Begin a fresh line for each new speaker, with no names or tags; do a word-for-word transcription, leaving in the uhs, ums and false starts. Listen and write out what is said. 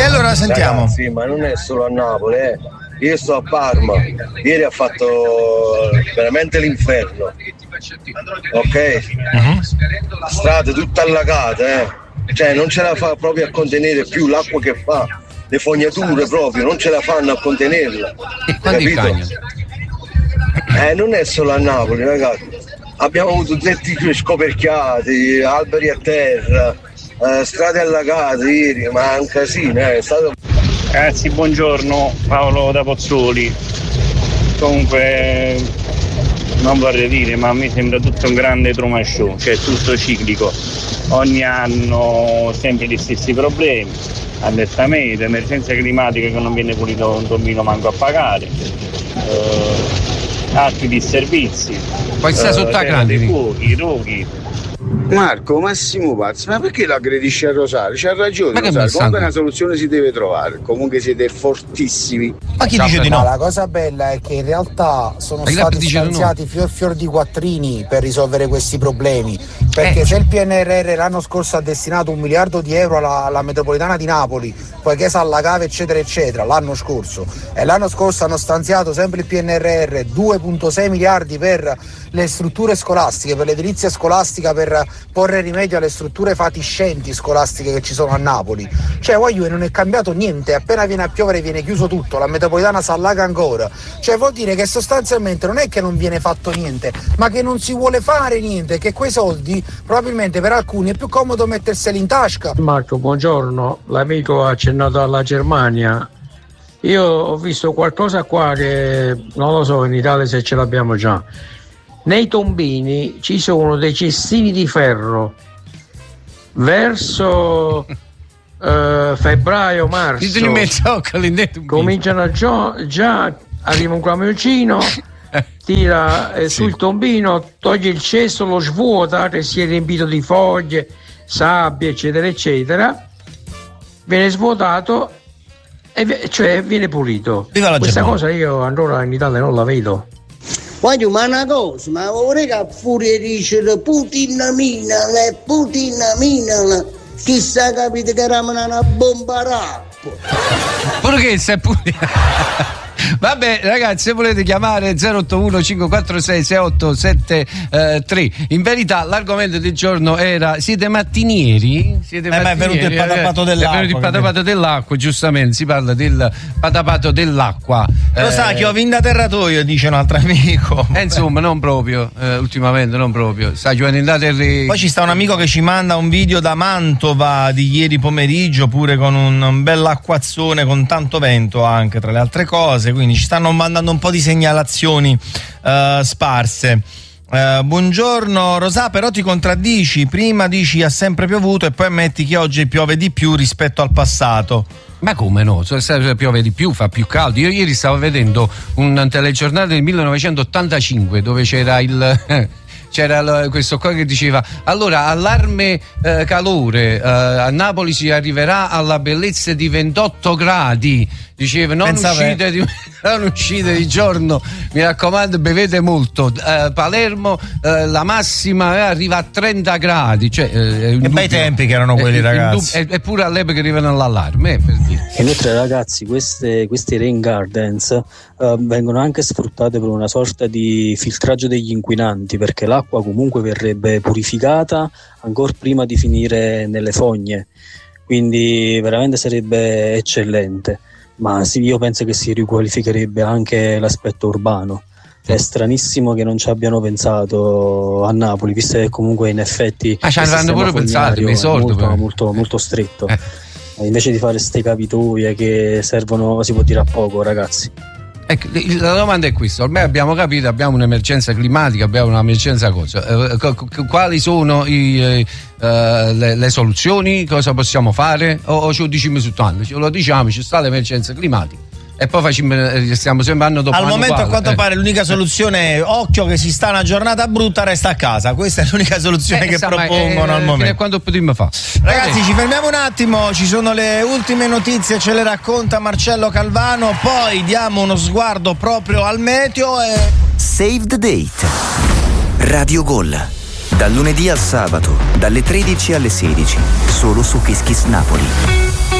E allora sentiamo.
Sì, ma non è solo a Napoli, eh. Io sto a Parma, ieri ha fatto veramente l'inferno, ok? Uh-huh. Strade tutte allagate, eh. Cioè non ce la fa proprio a contenere più l'acqua che fa, le fognature proprio, non ce la fanno a contenerla.
E quando il cagno?
Eh, non è solo a Napoli, ragazzi. Abbiamo avuto tetti scoperchiati, alberi a terra, eh, strade allagate ieri, ma è un casino, eh. È stato...
Ragazzi, buongiorno, Paolo da Pozzuoli. Comunque non vorrei dire, ma mi sembra tutto un grande Truman Show, cioè tutto ciclico. Ogni anno sempre gli stessi problemi, allertamento, emergenza climatica che non viene pulito un tombino manco a pagare, eh, altri disservizi,
poi sta sotto a grandi
fuochi, roghi.
Marco, Massimo Pazzi, ma perché l'aggredisci a Rosario? C'ha ragione, Rosario. Comunque una soluzione si deve trovare. Comunque siete fortissimi.
Ma chi dice di no?
Ma la cosa bella è che in realtà sono
Ma
stati stanziati no. fior fior di quattrini per risolvere questi problemi. Perché eh. se il P N R R l'anno scorso ha destinato un miliardo di euro alla, alla metropolitana di Napoli, poiché si allagava eccetera eccetera, l'anno scorso, e l'anno scorso hanno stanziato sempre il P N R R due virgola sei miliardi per le strutture scolastiche, per l'edilizia scolastica, per porre rimedio alle strutture fatiscenti scolastiche che ci sono a Napoli. Cioè voglio, non è cambiato niente, appena viene a piovere viene chiuso tutto, la metropolitana si allaga ancora. Cioè vuol dire che sostanzialmente non è che non viene fatto niente, ma che non si vuole fare niente, che quei soldi probabilmente per alcuni è più comodo metterseli in tasca.
Marco, buongiorno, l'amico ha accennato alla Germania. Io ho visto qualcosa qua che non lo so in Italia se ce l'abbiamo già. Nei tombini ci sono dei cestini di ferro verso uh, febbraio, marzo cominciano già, già arriva un camioncino, tira eh, sì. sul tombino, toglie il cesto, lo svuota che si è riempito di foglie, sabbia eccetera eccetera, viene svuotato e cioè viene pulito. Questa Germania. Cosa io ancora in Italia non la vedo.
Voglio ma una cosa, ma vorrei che fuori dice Putin minala, Putin minala, chissà capite che eravamo una bomba rap.
Perché sei Putin? Vabbè ragazzi, se volete chiamare zero otto uno cinque quattro sei sei otto sette tre. In verità l'argomento del giorno era: siete mattinieri? Siete
eh, mattinieri? Ma è venuto il patapato dell'acqua.
È venuto il patapato dell'acqua, giustamente, si parla del patapato dell'acqua.
Lo eh, sa, chiovin da terratoio, dice un altro amico.
Eh, insomma, non proprio, eh, ultimamente non proprio. Sta chiovendo da terreno.
Poi ci sta un amico che ci manda un video da Mantova di ieri pomeriggio, pure con un, un bell'acquazzone, con tanto vento anche, tra le altre cose. Quindi ci stanno mandando un po' di segnalazioni uh, sparse. Uh, buongiorno Rosà, però ti contraddici, prima dici ha sempre piovuto e poi ammetti che oggi piove di più rispetto al passato.
Ma come no? Se piove di più, fa più caldo. Io ieri stavo vedendo un telegiornale del millenovecentottantacinque dove c'era il c'era questo qua che diceva: allora allarme eh, calore, eh, a Napoli si arriverà alla bellezza di ventotto gradi, diceva non uscite, di, non uscite di giorno, mi raccomando, bevete molto. eh, Palermo eh, la massima eh, arriva a trenta gradi, cioè, eh,
che bei tempi che erano quelli, eh, ragazzi.
Eppure all'epoca arrivano all'allarme, eh, per dire.
Inoltre ragazzi, queste, questi rain gardens uh, vengono anche sfruttate per una sorta di filtraggio degli inquinanti, perché l'acqua comunque verrebbe purificata ancora prima di finire nelle fogne, quindi veramente sarebbe eccellente. Ma sì, io penso che si riqualificherebbe anche l'aspetto urbano. È stranissimo che non ci abbiano pensato a Napoli, visto che comunque in effetti
ah, ci hanno pure pensato, mi soldi,
molto, molto, molto stretto. Eh. Invece di fare ste capitoie che servono, si può dire, a poco, ragazzi.
Ecco, la domanda è questa: ormai abbiamo capito, abbiamo un'emergenza climatica, abbiamo un'emergenza cosa? Eh, quali sono i, eh, le, le soluzioni? Cosa possiamo fare? O, o ce lo diciamo su tanto? Ce lo diciamo, ci sta l'emergenza climatica e poi facciamo, stiamo sempre anno dopo
al
anno
momento
uguale.
A quanto
eh.
pare l'unica soluzione è occhio che si sta una giornata brutta, resta a casa. Questa è l'unica soluzione eh, che sa, propongono eh, al momento.
Quanto potremmo fare?
Ragazzi, ci fermiamo un attimo, ci sono le ultime notizie, ce le racconta Marcello Calvano, poi diamo uno sguardo proprio al meteo e
Save the Date. Radio Gol. Dal lunedì al sabato, dalle tredici alle sedici, solo su Kiss Kiss Napoli.